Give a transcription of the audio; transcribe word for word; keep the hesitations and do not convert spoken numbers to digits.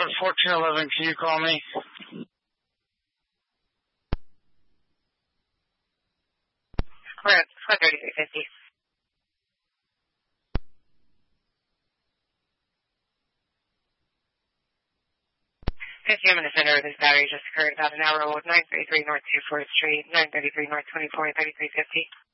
Ford fourteen eleven, can you call me? We're at one thirty-three fifty. fifty minutes center, this battery just occurred about an hour old, nine thirty-three North two fourth Street, nine thirty-three North twenty-four, thirty-three fifty.